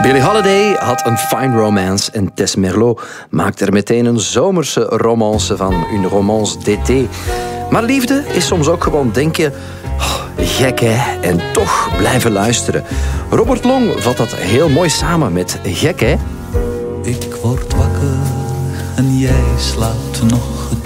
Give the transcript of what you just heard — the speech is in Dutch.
Billie Holiday had een fine romance en Tess Merlot maakte er meteen een zomerse romance van, une romance d'été. Maar liefde is soms ook gewoon denken, gek hè, en toch blijven luisteren. Robert Long vat dat heel mooi samen met gek hè. Ik word wakker en jij slaapt nog.